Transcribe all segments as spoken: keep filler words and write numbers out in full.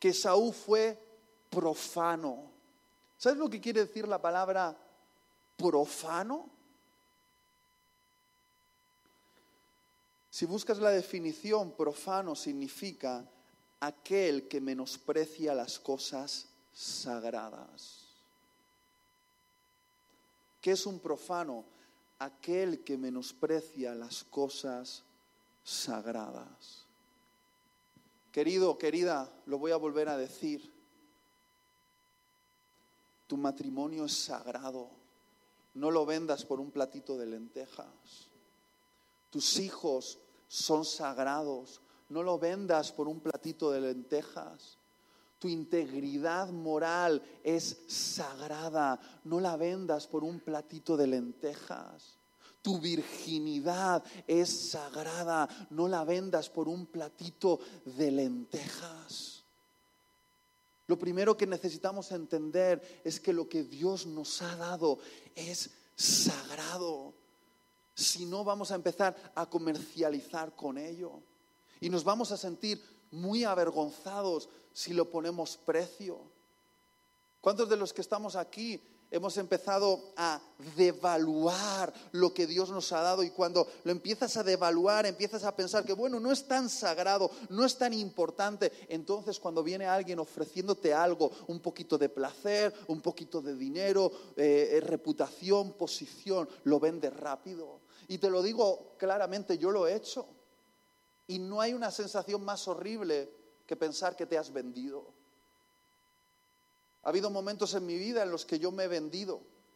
que Esaú fue profano. ¿Sabes lo que quiere decir la palabra profano? Si buscas la definición, profano significa aquel que menosprecia las cosas sagradas. ¿Qué es un profano? Aquel que menosprecia las cosas sagradas. Querido, querida, lo voy a volver a decir. Tu matrimonio es sagrado. No lo vendas por un platito de lentejas. Tus hijos son sagrados. No lo vendas por un platito de lentejas. Tu integridad moral es sagrada. No la vendas por un platito de lentejas. Tu virginidad es sagrada. No la vendas por un platito de lentejas. Lo primero que necesitamos entender es que lo que Dios nos ha dado es sagrado. Si no, vamos a empezar a comercializar con ello. Y nos vamos a sentir muy avergonzados si lo ponemos precio. ¿Cuántos de los que estamos aquí hemos empezado a devaluar lo que Dios nos ha dado? Y cuando lo empiezas a devaluar, empiezas a pensar que bueno, no es tan sagrado, no es tan importante. Entonces cuando viene alguien ofreciéndote algo, un poquito de placer, un poquito de dinero, eh, reputación, posición, lo vendes rápido. Y te lo digo claramente, yo lo he hecho. Y no hay una sensación más horrible que pensar que te has vendido. Ha habido momentos en mi vida en los que yo me he vendido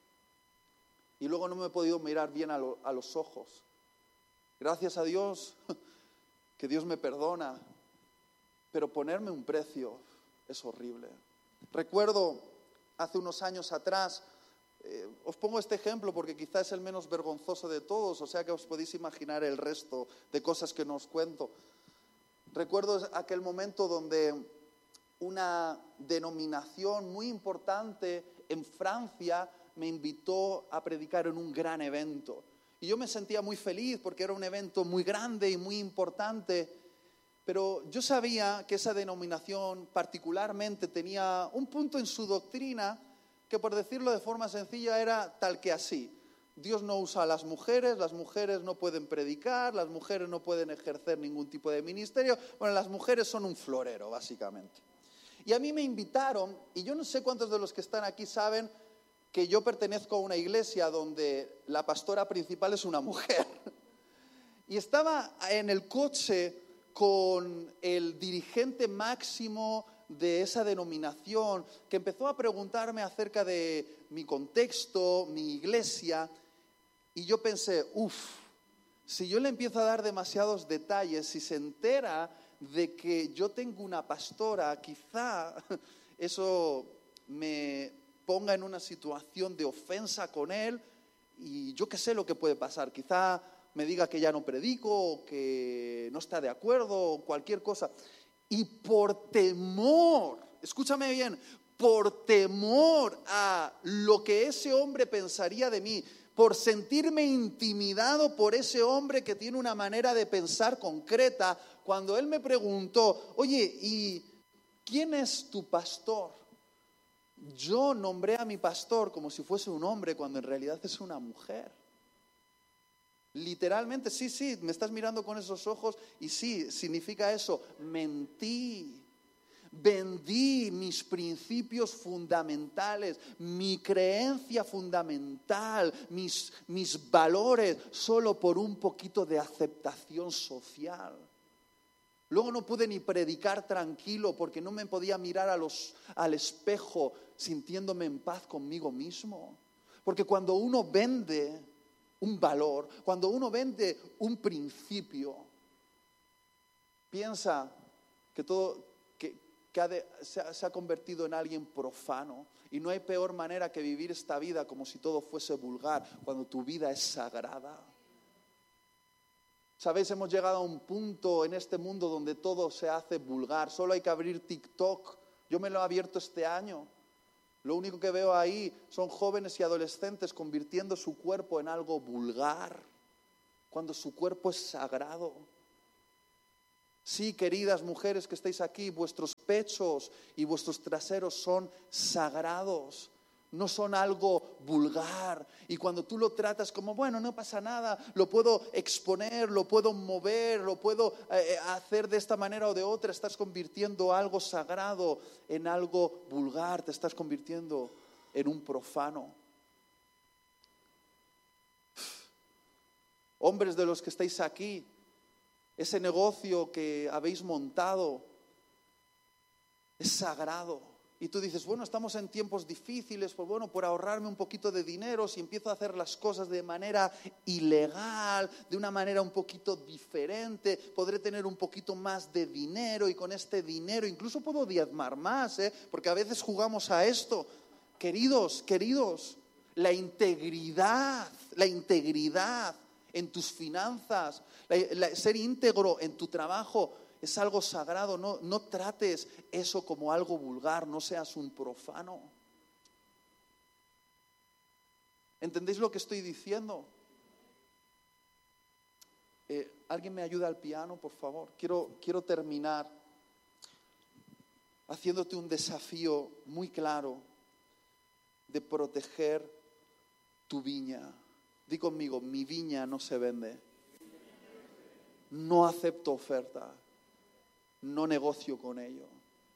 y luego no me he podido mirar bien a, lo, a los ojos. Gracias a Dios, que Dios me perdona, pero ponerme un precio es horrible. Recuerdo hace unos años atrás, eh, os pongo este ejemplo porque quizás es el menos vergonzoso de todos, o sea que os podéis imaginar el resto de cosas que no os cuento. Recuerdo aquel momento donde una denominación muy importante en Francia me invitó a predicar en un gran evento. Y yo me sentía muy feliz porque era un evento muy grande y muy importante, pero yo sabía que esa denominación particularmente tenía un punto en su doctrina que, por decirlo de forma sencilla, era tal que así. Dios no usa a las mujeres, las mujeres no pueden predicar, las mujeres no pueden ejercer ningún tipo de ministerio. Bueno, las mujeres son un florero, básicamente. Y a mí me invitaron, y yo no sé cuántos de los que están aquí saben que yo pertenezco a una iglesia donde la pastora principal es una mujer. Y estaba en el coche con el dirigente máximo de esa denominación, que empezó a preguntarme acerca de mi contexto, mi iglesia, y yo pensé, uff, si yo le empiezo a dar demasiados detalles, si se entera de que yo tengo una pastora, quizá eso me ponga en una situación de ofensa con él y yo qué sé lo que puede pasar. Quizá me diga que ya no predico o que no está de acuerdo o cualquier cosa. Y por temor, escúchame bien, por temor a lo que ese hombre pensaría de mí, por sentirme intimidado por ese hombre que tiene una manera de pensar concreta, cuando él me preguntó, oye, ¿y quién es tu pastor? Yo nombré a mi pastor como si fuese un hombre cuando en realidad es una mujer. Literalmente, sí, sí, me estás mirando con esos ojos y sí, significa eso, mentí. Vendí mis principios fundamentales, mi creencia fundamental, mis, mis valores, solo por un poquito de aceptación social. Luego no pude ni predicar tranquilo porque no me podía mirar a los, al espejo sintiéndome en paz conmigo mismo. Porque cuando uno vende un valor, cuando uno vende un principio, piensa que todo... que ha de, se, ha, se ha convertido en alguien profano. Y no hay peor manera que vivir esta vida como si todo fuese vulgar, cuando tu vida es sagrada. ¿Sabéis? Hemos llegado a un punto en este mundo donde todo se hace vulgar. Solo hay que abrir TikTok. Yo me lo he abierto este año. Lo único que veo ahí son jóvenes y adolescentes convirtiendo su cuerpo en algo vulgar, cuando su cuerpo es sagrado. Sí, queridas mujeres que estáis aquí, vuestros pechos y vuestros traseros son sagrados, no son algo vulgar. Y cuando tú lo tratas como, bueno, no pasa nada, lo puedo exponer, lo puedo mover, lo puedo eh, hacer de esta manera o de otra, estás convirtiendo algo sagrado en algo vulgar, te estás convirtiendo en un profano. Hombres de los que estáis aquí, ese negocio que habéis montado es sagrado. Y tú dices, bueno, estamos en tiempos difíciles, pues bueno, por ahorrarme un poquito de dinero, si empiezo a hacer las cosas de manera ilegal, de una manera un poquito diferente, podré tener un poquito más de dinero y con este dinero incluso puedo diezmar más, ¿eh? Porque a veces jugamos a esto. Queridos, queridos, la integridad, la integridad en tus finanzas, la, la, ser íntegro en tu trabajo es algo sagrado. No, no trates eso como algo vulgar, no seas un profano. ¿Entendéis lo que estoy diciendo? Eh, ¿Alguien me ayuda al piano, por favor? Quiero, quiero terminar haciéndote un desafío muy claro de proteger tu viña. Di conmigo, mi viña no se vende. No acepto oferta. No negocio con ello.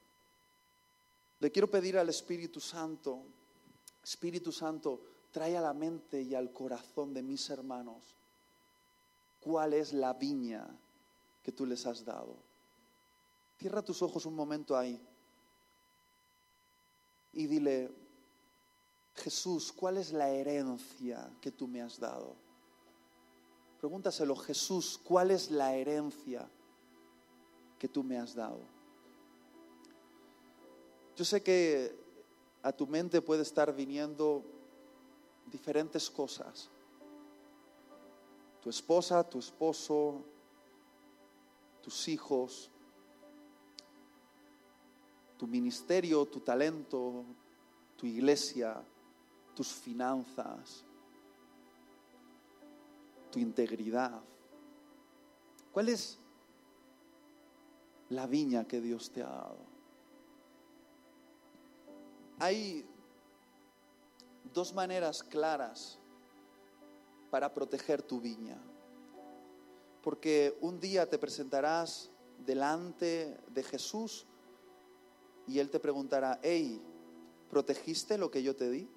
Le quiero pedir al Espíritu Santo, Espíritu Santo, trae a la mente y al corazón de mis hermanos cuál es la viña que tú les has dado. Cierra tus ojos un momento ahí y dile, Jesús, ¿cuál es la herencia que tú me has dado? Pregúntaselo, Jesús, ¿cuál es la herencia que tú me has dado? Yo sé que a tu mente puede estar viniendo diferentes cosas. Tu esposa, tu esposo, tus hijos, tu ministerio, tu talento, tu iglesia, tus finanzas, tu integridad. ¿Cuál es la viña que Dios te ha dado? Hay dos maneras claras para proteger tu viña, porque un día te presentarás delante de Jesús y Él te preguntará, hey, ¿protegiste lo que yo te di?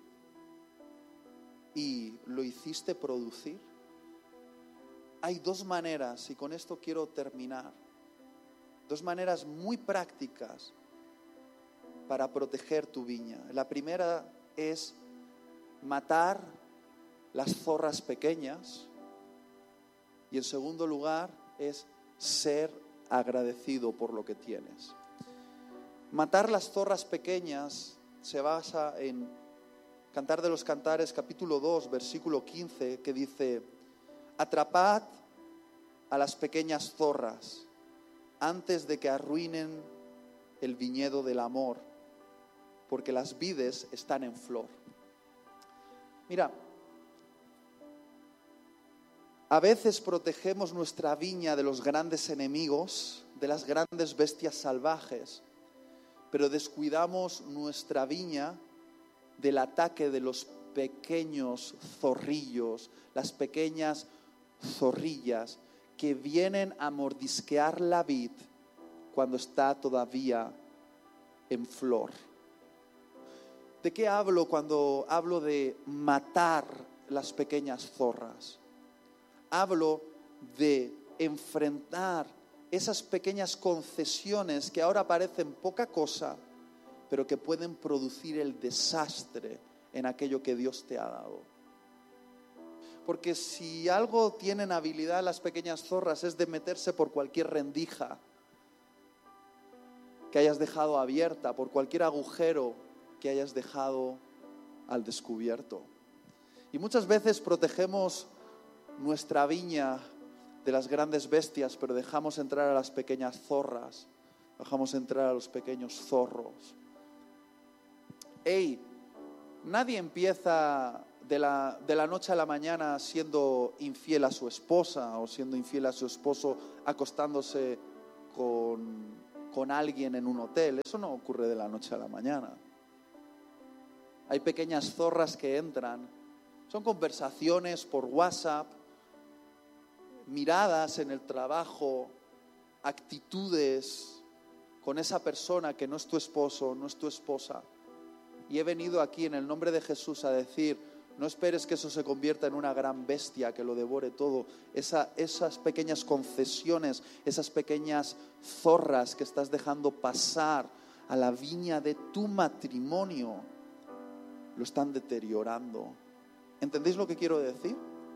¿Y lo hiciste producir? Hay dos maneras, y con esto quiero terminar, dos maneras muy prácticas para proteger tu viña. La primera es matar las zorras pequeñas y en segundo lugar es ser agradecido por lo que tienes. Matar las zorras pequeñas se basa en Cantar de los Cantares, capítulo dos, versículo quince, que dice, atrapad a las pequeñas zorras antes de que arruinen el viñedo del amor, porque las vides están en flor. Mira, a veces protegemos nuestra viña de los grandes enemigos, de las grandes bestias salvajes, pero descuidamos nuestra viña del ataque de los pequeños zorrillos, las pequeñas zorrillas que vienen a mordisquear la vid cuando está todavía en flor. ¿De qué hablo cuando hablo de matar las pequeñas zorras? Hablo de enfrentar esas pequeñas concesiones que ahora parecen poca cosa, pero que pueden producir el desastre en aquello que Dios te ha dado. Porque si algo tienen habilidad las pequeñas zorras es de meterse por cualquier rendija que hayas dejado abierta, por cualquier agujero que hayas dejado al descubierto. Y muchas veces protegemos nuestra viña de las grandes bestias, pero dejamos entrar a las pequeñas zorras, dejamos entrar a los pequeños zorros. Hey, nadie empieza de la, de la noche a la mañana siendo infiel a su esposa o siendo infiel a su esposo acostándose con, con alguien en un hotel. Eso no ocurre de la noche a la mañana. Hay pequeñas zorras que entran. Son conversaciones por WhatsApp, miradas en el trabajo, actitudes con esa persona que no es tu esposo, no es tu esposa. Y he venido aquí en el nombre de Jesús a decir, no esperes que eso se convierta en una gran bestia que lo devore todo. Esa, esas pequeñas concesiones, esas pequeñas zorras que estás dejando pasar a la viña de tu matrimonio, lo están deteriorando. ¿Entendéis lo que quiero decir?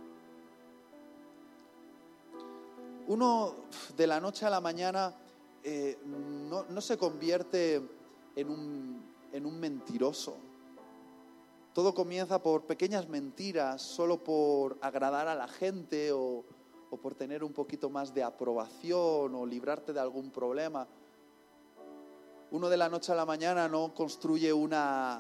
Uno de la noche a la mañana eh, no, no se convierte en un, en un mentiroso. Todo comienza por pequeñas mentiras, solo por agradar a la gente o, o por tener un poquito más de aprobación o librarte de algún problema. Uno de la noche a la mañana no construye una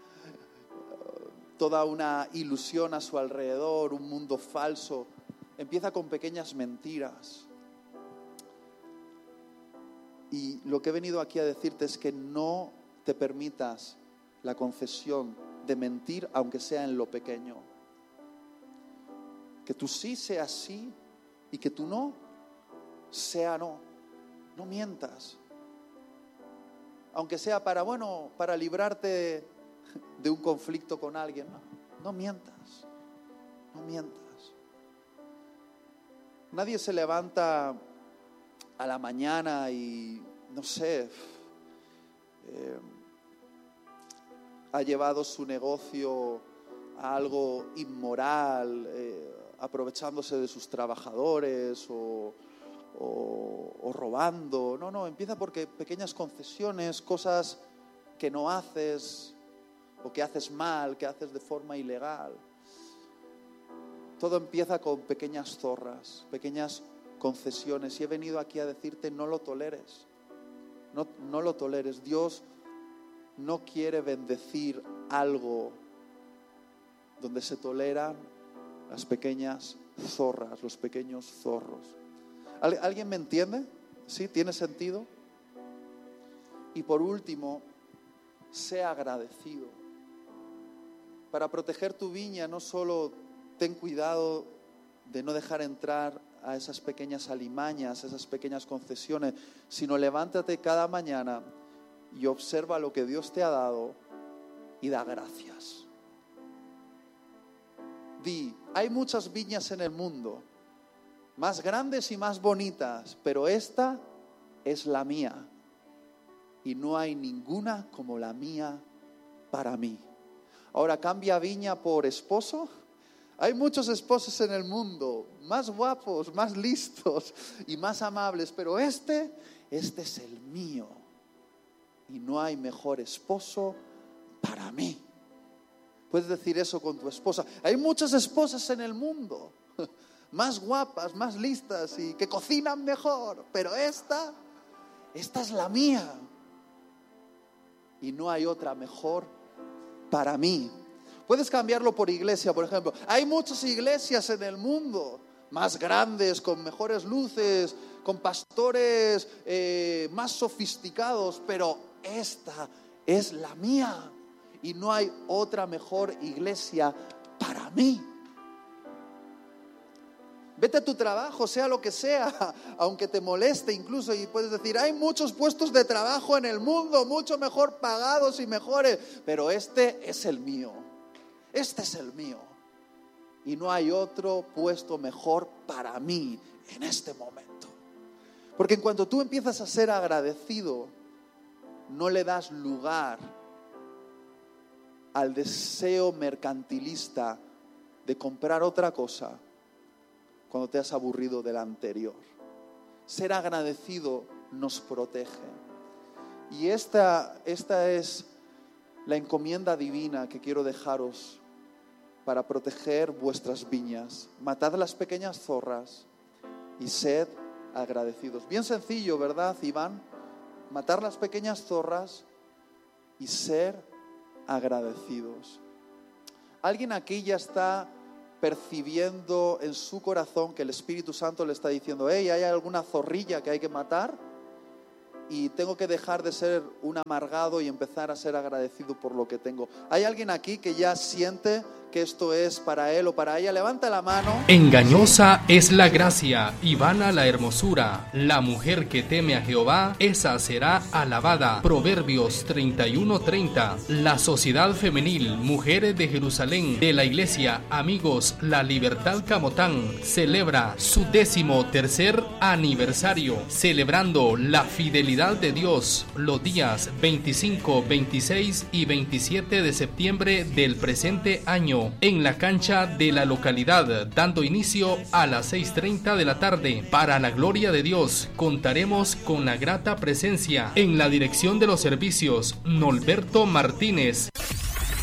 toda una ilusión a su alrededor, un mundo falso. Empieza con pequeñas mentiras. Y lo que he venido aquí a decirte es que no te permitas la concesión de mentir, aunque sea en lo pequeño. Que tú sí sea sí y que tú no sea no. No mientas. Aunque sea para, bueno, para librarte de un conflicto con alguien. No, no mientas. No mientas. Nadie se levanta a la mañana y, no sé, eh, ha llevado su negocio a algo inmoral, eh, aprovechándose de sus trabajadores o, o, o robando. No, no, empieza porque pequeñas concesiones, cosas que no haces o que haces mal, que haces de forma ilegal. Todo empieza con pequeñas zorras, pequeñas concesiones. Y he venido aquí a decirte, no lo toleres. No, no lo toleres. Dios no quiere bendecir algo donde se toleran las pequeñas zorras, los pequeños zorros. ¿Al- ¿Alguien me entiende? ¿Sí? ¿Tiene sentido? Y por último, sea agradecido. Para proteger tu viña, no solo ten cuidado de no dejar entrar a esas pequeñas alimañas, esas pequeñas concesiones, sino levántate cada mañana y observa lo que Dios te ha dado y da gracias. Di, hay muchas viñas en el mundo, más grandes y más bonitas, pero esta es la mía y no hay ninguna como la mía para mí. Ahora cambia viña por esposo. Hay muchos esposos en el mundo, más guapos, más listos y más amables, pero este, este es el mío. Y no hay mejor esposo para mí. Puedes decir eso con tu esposa. Hay muchas esposas en el mundo, más guapas, más listas y que cocinan mejor, pero esta, esta es la mía. Y no hay otra mejor para mí. Puedes cambiarlo por iglesia, por ejemplo. Hay muchas iglesias en el mundo, más grandes, con mejores luces, con pastores eh, más sofisticados, pero esta es la mía y no hay otra mejor iglesia para mí. Vete a tu trabajo, sea lo que sea, aunque te moleste incluso, y puedes decir, hay muchos puestos de trabajo en el mundo, mucho mejor pagados y mejores, pero este es el mío. Este es el mío y no hay otro puesto mejor para mí en este momento. Porque en cuanto tú empiezas a ser agradecido, no le das lugar al deseo mercantilista de comprar otra cosa cuando te has aburrido de la anterior. Ser agradecido nos protege. Y esta, esta es la encomienda divina que quiero dejaros para proteger vuestras viñas. Matad las pequeñas zorras y sed agradecidos. Bien sencillo, ¿verdad, Iván? Matar las pequeñas zorras y ser agradecidos. ¿Alguien aquí ya está percibiendo en su corazón que el Espíritu Santo le está diciendo, hey, hay alguna zorrilla que hay que matar? y tengo que dejar de ser un amargado y empezar a ser agradecido por lo que tengo. ¿Hay alguien aquí que ya siente que esto es para él o para ella? Levanta la mano. Engañosa es la gracia y vana la hermosura. La mujer que teme a Jehová, esa será alabada. Proverbios treinta y uno treinta. La Sociedad Femenil Mujeres de Jerusalén de la Iglesia Amigos La Libertad Camotán celebra su décimo tercer aniversario, celebrando la fidelidad de Dios los días veinticinco, veintiséis y veintisiete de septiembre del presente año en la cancha de la localidad, dando inicio a las seis treinta de la tarde. Para la gloria de Dios, contaremos con la grata presencia en la dirección de los servicios, Norberto Martínez.